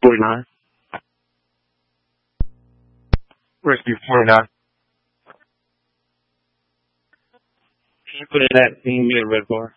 49. Whiskey 49. Can you put in that 10-minute red bar?